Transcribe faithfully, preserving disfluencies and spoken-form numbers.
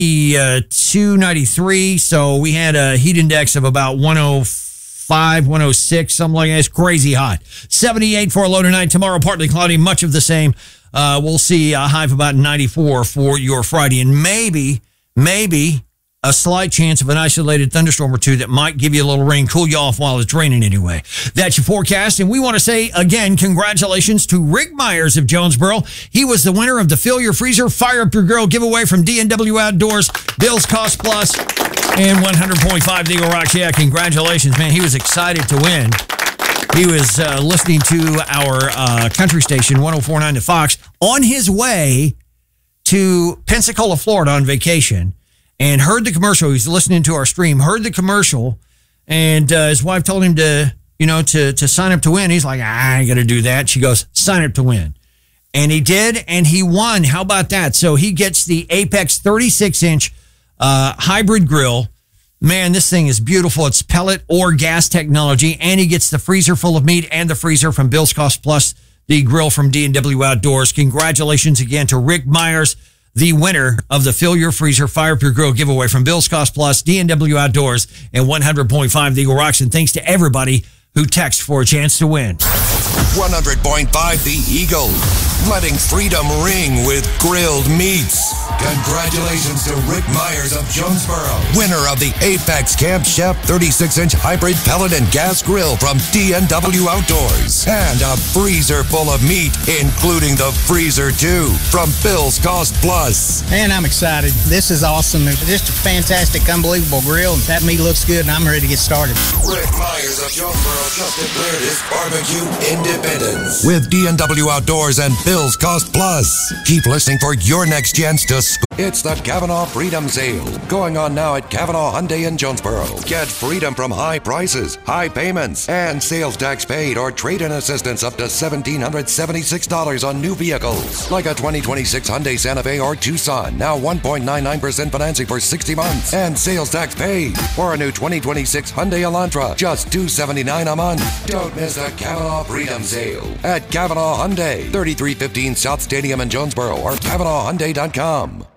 two ninety-three. So we had a heat index of about one oh five, one oh six, something like that. It's crazy hot. seventy-eight for a low tonight. Tomorrow, partly cloudy, much of the same. Uh, we'll see a high of about ninety-four for your Friday. And maybe, maybe a slight chance of an isolated thunderstorm or two that might give you a little rain, cool you off while it's raining anyway. That's your forecast. And we want to say, again, congratulations to Rick Myers of Jonesboro. He was the winner of the Fill Your Freezer, Fire Up Your Grill giveaway from D N W Outdoors, Bill's Cost Plus, and one hundred point five The Eagle Rocks. Yeah, congratulations, man. He was excited to win. He was uh, listening to our uh, country station, one oh four point nine The Fox, on his way to Pensacola, Florida on vacation, and heard the commercial. He's listening to our stream, heard the commercial, and uh, his wife told him to, you know, to to sign up to win. He's like, I ain't gonna do that. She goes, sign up to win. And he did, and he won. How about that? So he gets the Apex thirty-six inch uh, hybrid grill. Man, this thing is beautiful. It's pellet or gas technology, and he gets the freezer full of meat and the freezer from Bill's Cost Plus, the grill from D N W Outdoors. Congratulations again to Rick Myers, the winner of the Fill Your Freezer, Fire Up Your Grill giveaway from Bill's Cost Plus, D N W Outdoors, and one hundred point five The Eagle Rocks. And thanks to everybody who texted for a chance to win. one hundred point five The Eagle, letting freedom ring with grilled meats. Congratulations to Rick Myers of Jonesboro, winner of the Apex Camp Chef thirty-six inch hybrid pellet and gas grill from D N W Outdoors, and a freezer full of meat, including the freezer two from Bill's Cost Plus. Man, I'm excited. This is awesome. It's just a fantastic, unbelievable grill. That meat looks good, and I'm ready to get started. Rick Myers of Jonesboro just declared his barbecue independence with D N W Outdoors and Bill's Cost Plus. Keep listening for your next chance to sc- It's the Kavanaugh Freedom Sale, going on now at Kavanaugh Hyundai in Jonesboro. Get freedom from high prices, high payments, and sales tax paid or trade-in assistance up to one thousand seven hundred seventy-six dollars on new vehicles, like a twenty twenty-six Hyundai Santa Fe or Tucson, now one point nine nine percent financing for sixty months, and sales tax paid. Or a new twenty twenty-six Hyundai Elantra, just two hundred seventy-nine dollars a month. Don't miss the Kavanaugh Freedom Sale at Kavanaugh Hyundai, thirty-three fifteen South Stadium in Jonesboro, or Kavanaugh Hyundai dot com.